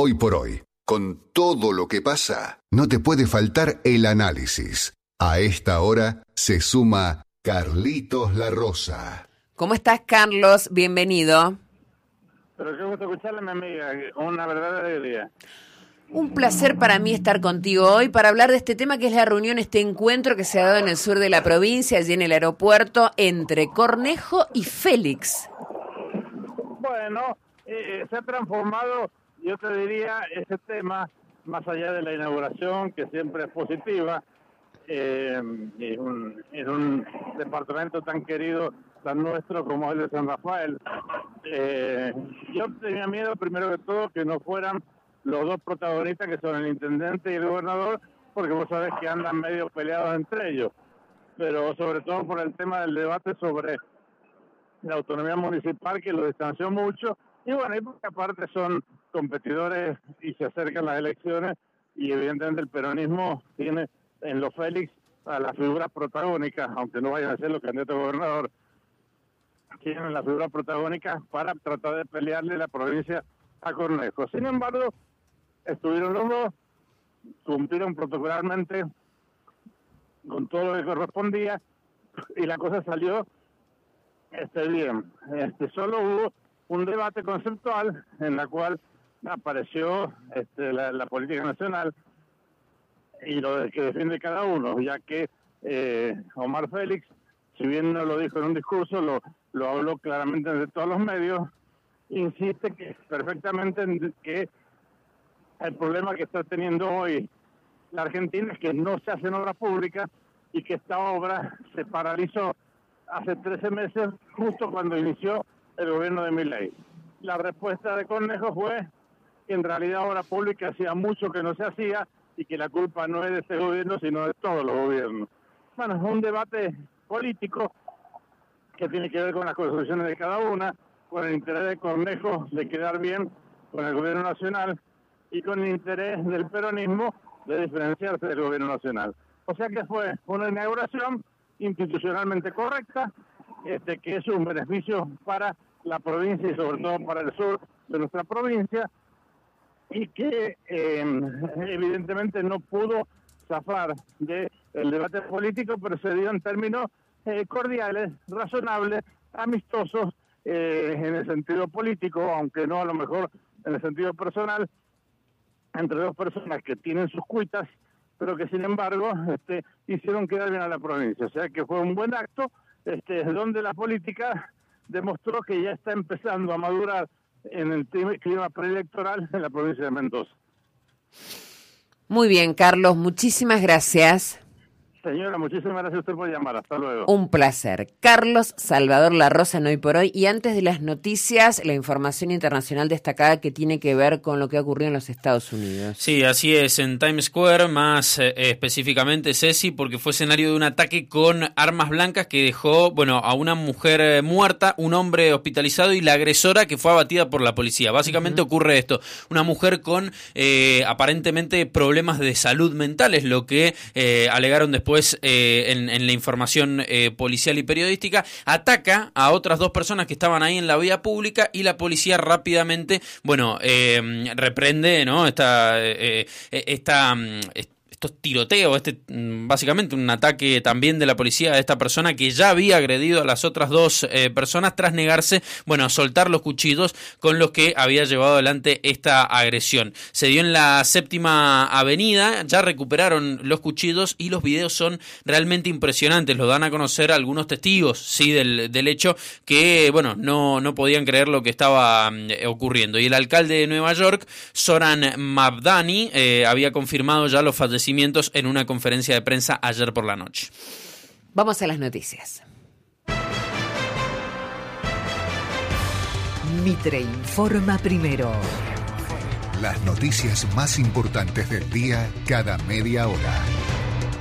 Hoy por hoy, con todo lo que pasa, no te puede faltar el análisis. A esta hora se suma Carlitos La Rosa. ¿Cómo estás, Carlos? Bienvenido. Pero qué gusto escucharle, mi amiga, una verdadera alegría. Un placer para mí estar contigo hoy para hablar de este tema que es la reunión, este encuentro que se ha dado en el sur de la provincia, allí en el aeropuerto, entre Cornejo y Félix. Bueno, se ha transformado, yo te diría, ese tema, más allá de la inauguración, que siempre es positiva, en un departamento tan querido, tan nuestro como el de San Rafael. Yo tenía miedo, primero que todo, que no fueran los dos protagonistas, que son el intendente y el gobernador, porque vos sabés que andan medio peleados entre ellos, pero sobre todo por el tema del debate sobre la autonomía municipal, que lo distanció mucho, y bueno, y porque aparte son competidores y se acercan las elecciones, y evidentemente el peronismo tiene en los Félix a las figuras protagónicas, aunque no vayan a ser los candidatos a gobernador, tienen las figuras protagónicas para tratar de pelearle la provincia a Cornejo. Sin embargo, estuvieron los dos, cumplieron protocolarmente con todo lo que correspondía y la cosa salió bien. Solo hubo un debate conceptual en la cual apareció la política nacional y lo que defiende cada uno, ya que Omar Félix, si bien no lo dijo en un discurso, lo habló claramente de todos los medios, insiste que perfectamente en que el problema que está teniendo hoy la Argentina es que no se hacen obras públicas y que esta obra se paralizó hace 13 meses, justo cuando inició el gobierno de Milei. La respuesta de Cornejo fue que en realidad obra pública hacía mucho que no se hacía y que la culpa no es de este gobierno, sino de todos los gobiernos. Bueno, es un debate político que tiene que ver con las construcciones de cada una, con el interés de Cornejo de quedar bien con el gobierno nacional y con el interés del peronismo de diferenciarse del gobierno nacional. O sea que fue una inauguración institucionalmente correcta, que es un beneficio para la provincia y sobre todo para el sur de nuestra provincia, y que evidentemente no pudo zafar del debate político, pero se dio en términos cordiales, razonables, amistosos, en el sentido político, aunque no a lo mejor en el sentido personal, entre dos personas que tienen sus cuitas, pero que sin embargo hicieron quedar bien a la provincia. O sea que fue un buen acto, donde la política demostró que ya está empezando a madurar en el clima preelectoral en la provincia de Mendoza. Muy bien, Carlos, muchísimas gracias. Señora, muchísimas gracias a usted por llamar. Hasta luego. Un placer. Carlos Salvador La Rosa en Hoy por Hoy. Y antes de las noticias, la información internacional destacada que tiene que ver con lo que ha ocurrido en los Estados Unidos. Sí, así es, en Times Square, más específicamente, Ceci, porque fue escenario de un ataque con armas blancas que dejó, a una mujer muerta, un hombre hospitalizado y la agresora que fue abatida por la policía. Básicamente ocurre esto, una mujer con aparentemente problemas de salud mental, es lo que alegaron después en la información policial y periodística, ataca a otras dos personas que estaban ahí en la vía pública y la policía rápidamente, reprende, ¿no? Estos tiroteos, básicamente un ataque también de la policía a esta persona que ya había agredido a las otras dos personas tras negarse, a soltar los cuchillos con los que había llevado adelante esta agresión. Se dio en la 7ª Avenida, ya recuperaron los cuchillos y los videos son realmente impresionantes, los dan a conocer algunos testigos, sí, del hecho que, no podían creer lo que estaba ocurriendo. Y el alcalde de Nueva York, Zoran Mamdani, había confirmado ya los fallecimientos en una conferencia de prensa ayer por la noche. Vamos a las noticias. Mitre informa primero. Las noticias más importantes del día cada media hora.